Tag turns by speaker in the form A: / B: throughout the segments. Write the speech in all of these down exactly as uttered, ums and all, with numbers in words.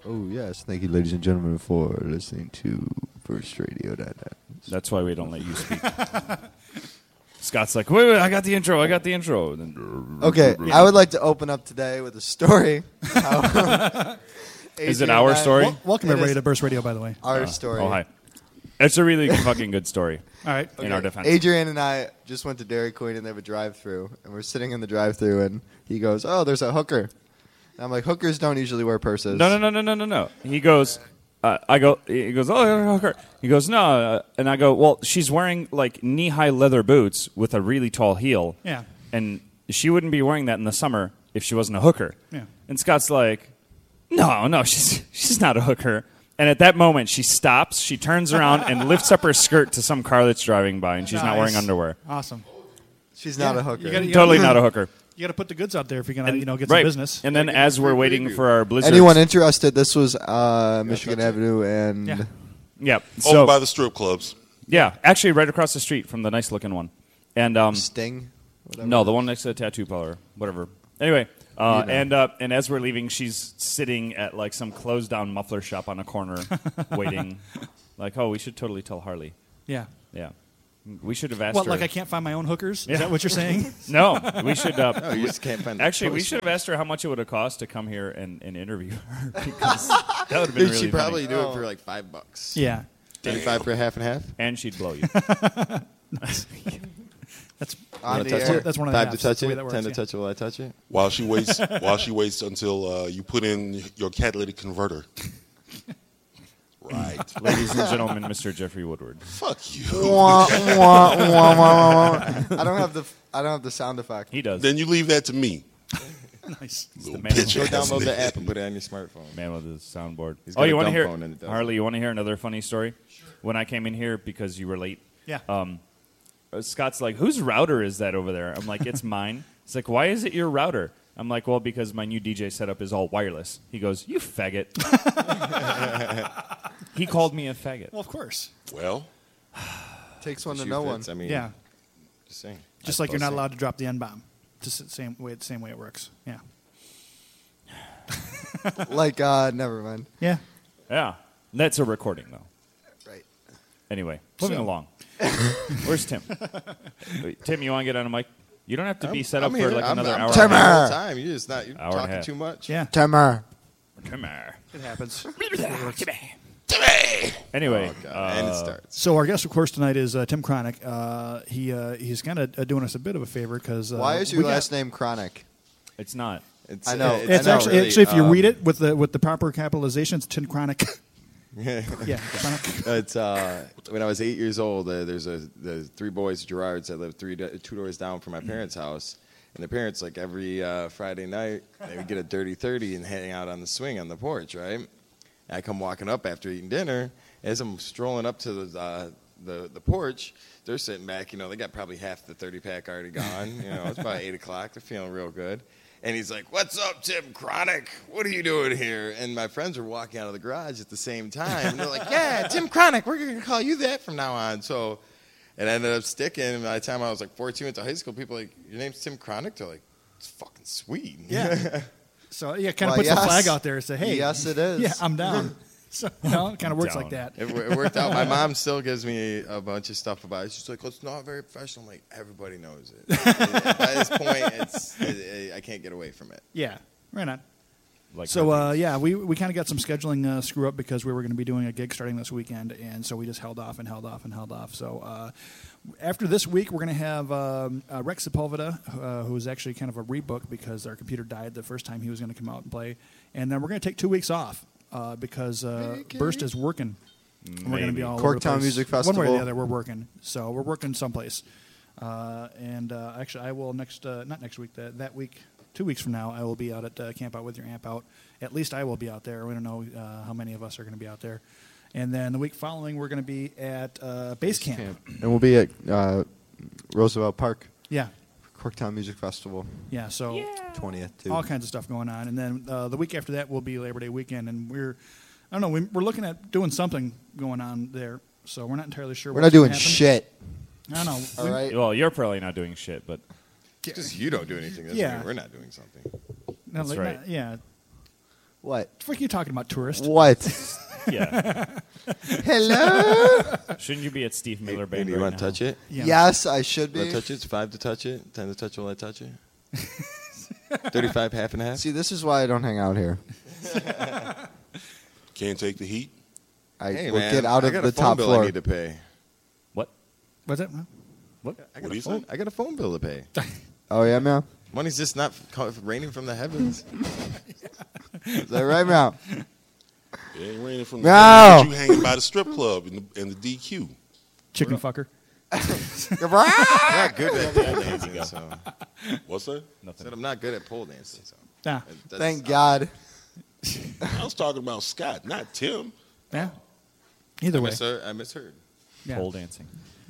A: Oh, yes. Thank you, ladies and gentlemen, for listening to First Radio dot net.
B: That's why we don't let you speak. Scott's like, wait, wait, I got the intro. I got the intro.
A: Okay, I would like to open up today with a story. How
B: Is it our story?
C: Wel- welcome
A: It
C: everybody
A: is
C: to Burst Radio, by the way.
A: Our
B: Uh,
A: story.
B: Oh, hi. It's a really fucking good story.
C: All right.
B: In our defense.
A: Adrian and I just went to Dairy Queen and they have a drive-thru, and we're sitting in the drive-thru, and he goes, "Oh, there's a hooker." And I'm like, "Hookers don't usually wear purses."
B: No, no, no, no, no, no, no. He goes, uh, I go, he goes, oh, you're a hooker. He goes, no. Uh, and I go, well, she's wearing like knee-high leather boots with a really tall heel.
C: Yeah.
B: And she wouldn't be wearing that in the summer if she wasn't a hooker.
C: Yeah.
B: And Scott's like, no, no, she's she's not a hooker. And at that moment, she stops, she turns around and lifts up her skirt to some car that's driving by, and she's not wearing
C: Nice.
B: underwear.
C: Awesome.
A: She's not
C: Yeah,
A: a hooker.
C: you gotta- you
B: Totally not a hooker.
C: You got to put the goods out there if you're gonna,
B: And,
C: you know, get
B: right.
C: some business.
B: And then as we're waiting for our Blizzard.
A: Anyone interested? This was uh, Michigan
D: touch it.
A: Avenue and
C: Yeah.
B: Yeah.
D: Over
B: So,
D: by the strip clubs.
B: yeah, actually right across the street from the nice-looking one. And um,
A: Sting. Whatever.
B: No, the one next to the tattoo parlor, whatever. Anyway, uh,
A: You know.
B: and uh, and as we're leaving, she's sitting at like some closed down muffler shop on a corner, waiting. Like, oh, we should totally tell Harley.
C: Yeah.
B: Yeah, we should have asked
C: What,
B: her.
C: like I can't find my own hookers?
B: Yeah.
C: Is that what you're saying?
B: No, we should. Uh,
E: No, you just can't find. the
B: actually, we
E: choice.
B: should have asked her how much it would have cost to come here and, and interview her because that would have been really
E: She'd probably
B: funny.
E: do it for like five bucks.
C: yeah.
E: Twenty-five for half and half.
B: And she'd blow you.
C: That's
A: On
E: Wanna
A: the
E: touch
A: air.
E: it?
C: That's one of the
E: Five
C: halves.
E: to touch
C: That's the way
E: it.
C: that works,
E: Ten to
C: yeah.
E: touch it. Will I touch it?
D: While she waits, while she waits until uh, you put in your catalytic converter. Right.
B: Ladies and gentlemen, Mister Jeffrey Woodward.
D: Fuck you.
A: Wah, wah, wah, wah, wah, wah. I don't have the I don't have the sound effect.
B: He does.
D: Then you leave that to me.
C: nice.
D: Little
B: man.
D: bitch
E: Go
D: ass
E: download the
D: nigga.
E: app and put it on your smartphone.
B: Man with the soundboard.
E: He's
B: Oh,
E: got
B: you
E: a
B: want to
E: dumb
B: hear
E: phone and it does
B: Harley? You want to hear another funny story? Sure. When I came in here because you were late.
C: Yeah.
B: Um, uh, Scott's like, "Whose router is that over there?" I'm like, "It's mine." He's like, "Why is it your router?" I'm like, "Well, because my new D J setup is all wireless." He goes, "You faggot." He called me a faggot.
C: Well, of course.
D: Well,
A: Takes one to
E: Shoe
A: know one.
E: fits, I mean,
C: Yeah.
E: Just saying.
C: Just like you're not allowed to drop the N bomb. Just the same way. The same way it works. Yeah.
A: Like, uh, never mind.
C: Yeah.
B: Yeah, that's a recording though.
A: Right.
B: Anyway, moving
C: So-
B: along. Where's Tim? Wait, Tim, you want to get on a mic? You don't have to be set up
E: I'm
B: for
E: here.
B: like
E: I'm,
B: another
E: I'm
B: hour.
E: talking
A: Timmer.
E: the whole time. You're just not. You're
B: Hour and a
E: talking
B: half.
E: too much.
C: Yeah.
A: Timmer.
B: Timmer.
C: It happens.
B: Anyway,
E: Oh, God. and
B: uh,
E: it starts.
C: So our guest, of course, tonight is uh, Tim Kronick. Uh, he uh, he's kind of uh, doing us a bit of a favor because uh,
A: Why is your
C: we got-
A: last name Chronic?
B: it's not.
E: It's,
A: I know.
E: uh,
C: It's
A: I know,
C: actually,
E: really,
C: actually if you
E: um,
C: read it with the with the proper capitalization, it's Tim Kronick. yeah, Kronick.
E: It's uh, when I was eight years old. Uh, there's a the three boys, Gerards, that lived three do- two doors down from my parents' house. And the parents, like every uh, Friday night, they would get a dirty thirty and hang out on the swing on the porch, right? And I come walking up after eating dinner. As I'm strolling up to the uh, the the porch, they're sitting back. You know, they got probably half the thirty pack already gone. You know, it's about eight o'clock. They're feeling real good. And he's like, "What's up, Tim Kronick? What are you doing here?" And my friends are walking out of the garage at the same time. And they're like, "Yeah, Tim Kronick. We're going to call you that from now on." So it ended up sticking. And by the time I was like fourteen, went to high school, people were like, "Your name's Tim Kronick?" They're like, "It's fucking sweet."
C: Yeah. So yeah, kind of
A: Well,
C: puts the
A: yes.
C: flag out there and say, "Hey,
A: Yes, it is.
C: Yeah, I'm down." So you know, it kind of works
B: Down.
C: like that.
E: It, it worked out. My mom still gives me a bunch of stuff about it. She's like, "Oh, it's not very professional." I'm like, everybody knows it. By this point, it's it, I can't get away from it.
C: Yeah, right on.
B: Like
C: So uh, yeah, we we kind of got some scheduling uh, screw up because we were going to be doing a gig starting this weekend, and so we just held off and held off and held off. So uh, after this week, we're going to have um, uh, Rex Sepulveda, uh, who is actually kind of a rebook because our computer died the first time he was going to come out and play, and then we're going to take two weeks off uh, because uh, Burst is working. We're going to be
B: Maybe.
C: all over the
A: Corktown
C: place.
A: Music
C: One way or
A: Festival.
C: the other, we're working. So we're working someplace. Uh, and uh, actually, I will next uh, not next week that that week. Two weeks from now, I will be out at uh, Camp Out with Your Amp Out. At least I will be out there. We don't know uh, how many of us are going to be out there. And then the week following, we're going to be at uh, Base Camp.
A: And we'll be at uh, Roosevelt Park,
C: Yeah,
A: Corktown Music Festival,
C: yeah. So
A: twentieth too.
C: all kinds of stuff going on. And then uh, the week after that will be Labor Day weekend, and we're I don't know. We, we're looking at doing something going on there. So we're not entirely sure.
A: We're
C: what's
A: not doing
C: gonna happen.
A: shit.
C: I don't know.
A: All
C: We-
A: right.
B: Well, you're probably not doing shit, but
E: Because you don't do anything. Doesn't
C: Yeah.
E: mean we're not doing something.
C: not
B: That's
C: like-
B: right.
C: not- yeah.
A: What?
C: What the fuck are you talking about, tourist?
A: What?
B: Yeah.
A: Hello?
B: Shouldn't you be at Steve Miller Band
E: Andy, you
B: right
E: want to
B: now?
E: touch it?
C: Yeah.
A: Yes, I should
E: You want
A: be.
E: to touch it? It's five to touch it. Ten to touch it. Will I touch it? Thirty-five, half and half.
A: See, this is why I don't hang out here.
D: Can't take the heat.
A: I
E: Hey,
A: will
E: man,
A: get out
E: I
A: of
E: got
A: the
E: a phone
A: top
E: bill
A: floor.
E: I need to pay.
B: What?
C: What's that? Huh?
B: What?
E: I
D: What
E: got,
D: do
E: a
D: you
E: phone,
D: say?
E: I got a phone bill to pay.
A: Oh, yeah, man?
E: Money's just not co- raining from the heavens.
A: Is that right, man?
D: It ain't raining from
A: No.
D: the you hanging by the strip club and the, and the D Q.
C: Chicken fucker.
E: I'm not good at pole dancing, so
D: What's that?
E: I said I'm not good at pole dancing. So
C: Yeah.
E: that's-
A: Thank God.
D: I was talking about Scott, not Tim.
C: Yeah. Either
E: I,
C: way.
E: misheard, I misheard.
C: Yeah.
B: Pole dancing.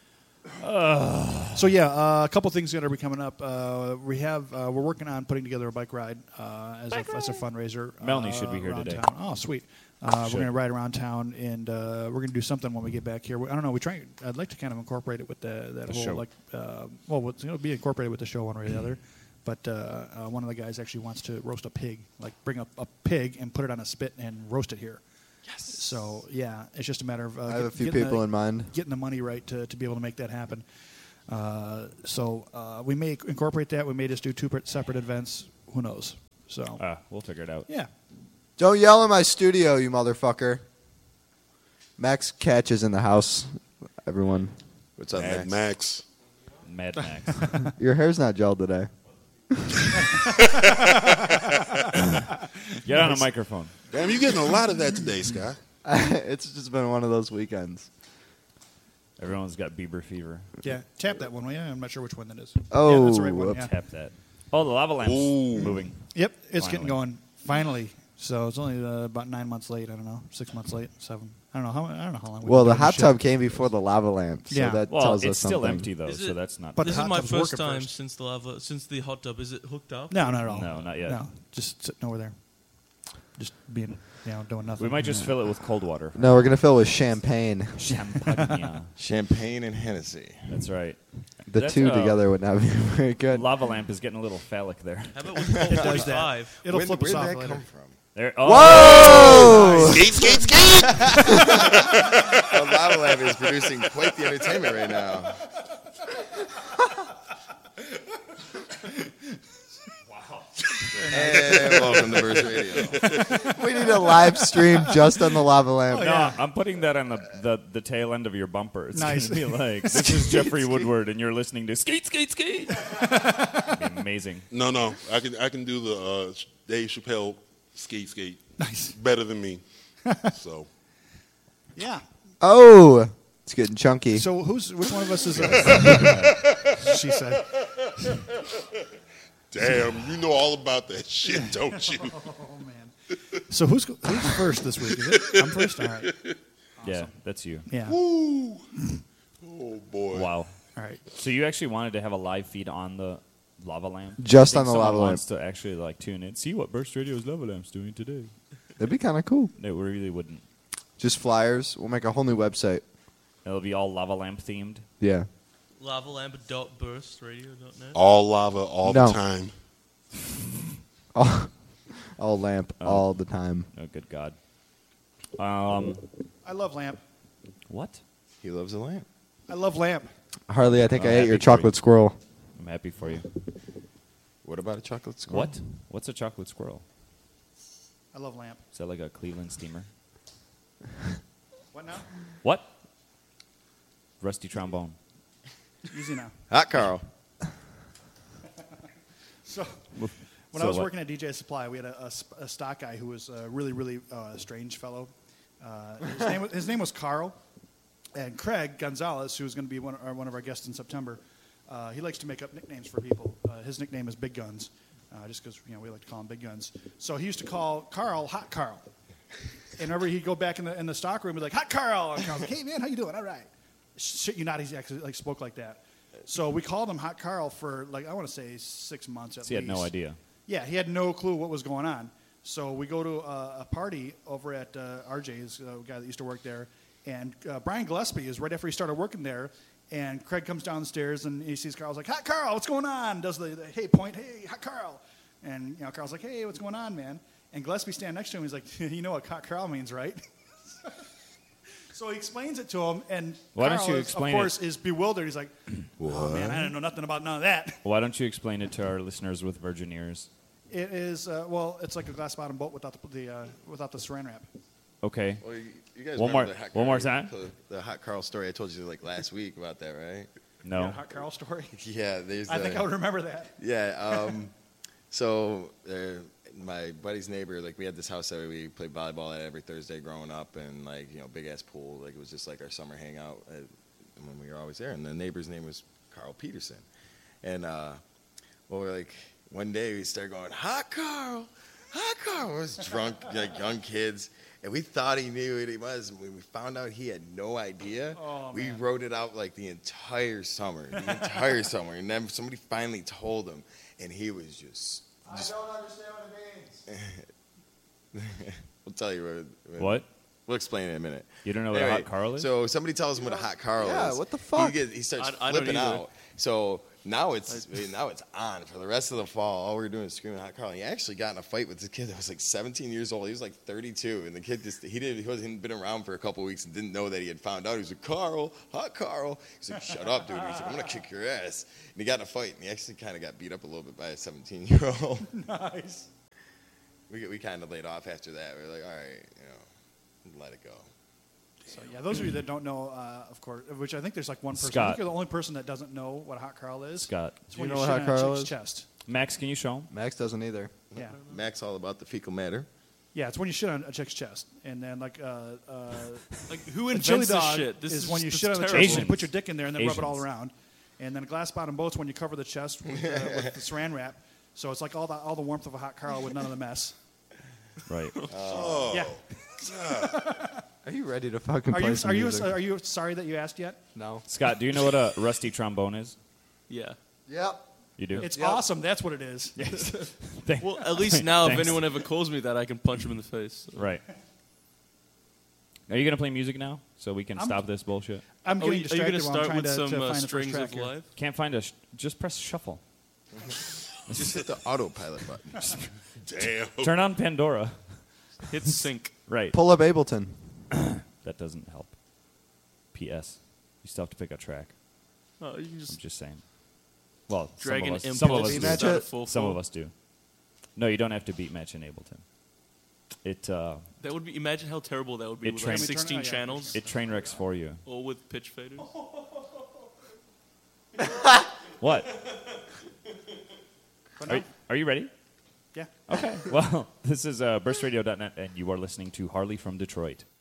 C: So yeah, uh, a couple things that are coming up. Uh, we have uh, we're working on putting together a bike ride uh, as, a, as a fundraiser.
B: Melanie
C: uh,
B: should be here
C: around
B: today.
C: Town. Oh, sweet. Uh, we're
B: Should.
C: going to ride around town, and uh, we're going to do something when we get back here. I don't know. We try. I'd like to kind of incorporate it with the that
B: The
C: whole
B: show.
C: like. Uh, well, it's going to be incorporated with the show one way or the other. But uh, uh, one of the guys actually wants to roast a pig, like bring up a pig and put it on a spit and roast it here. Yes. So yeah, it's just a matter of. Uh,
A: I have a
C: get-
A: few
C: getting
A: people
C: the,
A: in mind.
C: getting the money right to, to be able to make that happen. Uh, so uh, we may incorporate that. We may just do two per- separate events. Who knows? So
B: Ah, we'll figure it out.
C: yeah,
A: Don't yell in my studio, you motherfucker. Max Catch is in the house. Everyone.
E: What's up,
D: Mad
E: Max?
D: Max.
B: Mad Max.
A: Your hair's not gelled today.
B: Get on a microphone.
D: Damn, you getting a lot of that today, Scott.
A: It's just been one of those weekends.
B: Everyone's got Bieber fever.
C: yeah. Tap that one, will you? I'm not sure which one that is.
A: Oh,
C: yeah, that's the right one.
A: whoops.
C: Yeah.
B: Tap that. Oh, the lava lamp's
D: Ooh.
B: moving.
C: Yep, it's
B: Finally.
C: getting going. Finally. So it's only uh, about nine months late. I don't know, six months late, seven. I don't know how. I don't know how long. we've
A: Well,
C: been
A: the
C: doing
A: hot
C: this
A: tub
C: shit.
A: came before the lava lamp, so
C: Yeah.
A: that
B: Well,
A: tells
B: it's
A: us
B: still
A: something.
B: empty though,
F: Is
B: so
F: it-
B: that's not.
C: But
F: This
C: the
F: is
C: hot
F: my
C: tub's
F: first
C: working
F: time
C: first.
F: since the lava, since the hot tub. Is it hooked up?
C: No, not at all.
B: No, not yet.
C: No, just sitting over there, just being, you know, doing nothing.
B: we might just fill it with cold water.
A: No, we're gonna fill it with champagne.
B: Champagne.
E: Champagne and Hennessy.
B: That's right.
A: The
B: That's-
A: two
B: oh,
A: together would not be very good.
B: Lava lamp is getting a little phallic there.
F: How about with Colt
C: does that.
F: forty-five?
C: It'll
E: When-
C: flip us
E: where'd
C: off
E: that
C: later.
E: come from?
B: There. Oh,
A: Whoa!
D: Skate, skate, skate!
E: The Lava Lamp is producing quite the entertainment right now. And welcome to Burst Radio.
A: We need a live stream just on the lava lamp.
B: No, I'm putting that on the, the, the tail end of your bumper. It's
C: Nice.
B: gonna be like, this is Jeffrey Woodward, and you're listening to Skate, Skate, Skate. It'd be amazing.
D: No, no, I can I can do the uh, Dave Chappelle skate skate
C: Nice.
D: better than me. So
C: Yeah.
A: Oh, it's getting chunky.
C: So who's which one of us is? Uh, she said.
D: damn, you know all about that shit, don't you?
C: Oh man. So who's who's first this week? Is it? I'm first. All right.
B: Yeah, that's you.
C: Yeah.
D: Woo. Oh boy.
B: Wow.
C: All right.
B: So you actually wanted to have a live feed on the lava lamp?
A: Just
B: I
A: on
B: think
A: the
B: someone
A: lava lamp.
B: wants to actually like tune in, see what Burst Radio's lava lamp's doing today.
A: That'd be kind of cool.
B: No, we really wouldn't.
A: Just flyers. We'll make a whole new website.
B: It'll be all lava lamp themed.
A: Yeah.
F: lava lamp dot burst radio dot net.
D: All lava all
A: No.
D: the time.
A: All, all lamp
B: Oh.
A: all the time.
B: Oh, good God. Um,
C: I love lamp.
B: what?
E: He loves a lamp.
C: I love lamp.
A: Harley, I think
B: Oh,
A: I ate
B: happy
A: your
B: for
A: chocolate
B: you.
A: squirrel.
B: I'm happy for you.
E: What about a chocolate squirrel?
B: What? What's a chocolate squirrel?
C: I love lamp.
B: Is that like a Cleveland steamer?
C: What now?
B: What? Rusty trombone.
C: Easy now.
E: Hot Carl.
C: So when
B: So
C: I was
B: what?
C: working at D J Supply, we had a, a sp- a stock guy who was a really, really uh, strange fellow. Uh, his, name was, his name was Carl. And Craig Gonzalez, who was going to be one, our, one of our guests in September, uh, he likes to make up nicknames for people. Uh, his nickname is Big Guns, uh, just because you know we like to call him Big Guns. So he used to call Carl Hot Carl. And whenever he'd go back in the in the stock room, he'd be like, Hot Carl! And Carl's like, hey, man, how you doing? All right. Shit, you not, he actually like, spoke like that. So we called him Hot Carl for, like, I want to say six months at
B: So he
C: least.
B: had no idea.
C: Yeah, he had no clue what was going on. So we go to a, a party over at uh, R J's, a guy that used to work there, and uh, Brian Gillespie is right after he started working there, and Craig comes downstairs and he sees Carl's like, "Hi, Carl, what's going on?" Does the, the hey point, "Hey, hi, Carl," and you know Carl's like, "Hey, what's going on, man?" And Gillespie standing next to him, he's like, you know what Hot Carl means, right? So he explains it to him, and
B: Why
C: Carl,
B: don't you
C: is,
B: explain
C: of course,
B: it?
C: is bewildered. He's like, oh, man, I didn't know nothing about none of that.
B: Why don't you explain it to our listeners with virgin ears?
C: It is, uh, well, it's like a glass bottom boat without the, the uh, without the saran wrap.
B: Okay.
E: Well, you, you guys
B: One
E: remember
B: more-
E: the Hot
B: one more
E: Carl-
B: time?
E: The, the Hot Carl story I told you like last week about that, right?
B: No.
C: Yeah, Hot Carl story.
E: Yeah, there's.
C: I
E: the,
C: think I would remember that.
E: Yeah. Um, so uh, my buddy's neighbor, like we had this house that we played volleyball at every Thursday growing up, and like you know, big ass pool. Like it was just like our summer hangout at, when we were always there. And the neighbor's name was Carl Peterson, and uh, well, we're like one day we started going, "Hot Carl, Hot Carl." We was drunk, like young kids. And we thought he knew what he was. When we found out he had no idea,
C: Oh,
E: we
C: man.
E: wrote it out like the entire summer, the entire summer. And then somebody finally told him, and he was just. just
A: don't understand what it means.
E: we'll tell you what. what-
B: What?
E: We'll explain in a minute.
B: You don't know what a
E: Anyway,
B: hot Carl is?
E: So somebody tells him what a hot Carl
A: Yeah,
E: is.
A: what the fuck?
E: He, gets, he starts
F: I- I don't
E: flipping
F: either.
E: out. So now it's now it's on for the rest of the fall. All we we're doing is screaming hot Carl. And he actually got in a fight with this kid that was like seventeen years old. He was like thirty-two, and the kid just he didn't he wasn't been around for a couple of weeks and didn't know that he had found out. He was like, Carl, hot Carl. He's like, shut up, dude. He's like, I'm gonna kick your ass. And he got in a fight, and he actually kind of got beat up a little bit by a seventeen year old.
C: Nice.
E: we we kind of laid off after that. We were like, all right, you know, let it go.
C: So yeah, those of you that don't know, uh, of course, which I think there's like one person. I
B: Scott.
C: think you're the only person that doesn't know what Hot Carl is.
B: Scott.
C: It's
A: Do
C: when
A: you
C: you
A: know
C: shit
A: what
C: on
A: Hot
C: a
A: Carl
C: chick's
A: is?
C: chest.
B: Max, can you show him?
A: Max doesn't either.
C: Yeah.
E: Max all about the fecal matter.
C: Yeah, it's when you shit on a chick's chest, and then like uh, uh,
F: Like, who
C: a chili
F: invents this
C: dog
F: shit? This
C: is
F: is
C: when you
F: this
C: shit on
F: is
C: the chest,
F: terrible.
C: and you put your dick in there and then rub it all
B: Asians.
C: around, and then a glass bottom boat's when you cover the chest with, uh, with the saran wrap. So it's like all the all the warmth of a hot Carl with none of the mess.
B: Right.
D: Oh.
C: Yeah.
A: Are you ready to fucking
C: Are
A: play
C: you
A: some
C: are you
A: music?
C: are you sorry that you asked yet?
A: No.
B: Scott, do you know what a rusty trombone is?
F: Yeah.
A: Yep.
B: You do?
C: It's
A: Yep.
C: awesome. That's what it is.
B: Thank-
F: Well, at least now, if
B: Thanks.
F: anyone ever calls me that, I can punch him in the face.
B: Right. Are you going to play music now so we can
C: I'm-
B: stop this bullshit?
C: I'm
F: Are,
C: getting
F: we, are you going
C: distracted
F: to
C: while I'm
F: start
C: trying
F: with
C: to,
F: some
C: to
F: uh,
C: find the first
F: strings
C: track
F: of
C: here.
F: life?
B: Can't find a. Sh- just press shuffle.
E: Just hit the autopilot button.
D: Damn.
B: Turn on Pandora.
F: Hit sync.
B: Right.
A: Pull up Ableton.
B: That doesn't help. P S. You still have to pick a track.
F: Oh, you
B: I'm
F: just
B: just saying. Well,
F: Dragon
B: some of us, some of
F: Impulse
B: us
A: Beat
B: do.
A: match
F: start
A: it?
F: at full
B: Some of
F: full.
B: us do. No, you don't have to beat match in Ableton. It uh,
F: That would be. Imagine how terrible that would be
B: It
F: with
B: train-
F: like
B: Let
C: me turn it-
F: sixteen
C: oh, yeah.
F: channels,
B: it train wrecks for you.
F: all with pitch faders.
B: What?
C: But
B: Are,
C: no,
B: are you ready?
C: yeah.
B: Okay. Well, this is uh, burst radio dot net, and you are listening to Harley from Detroit.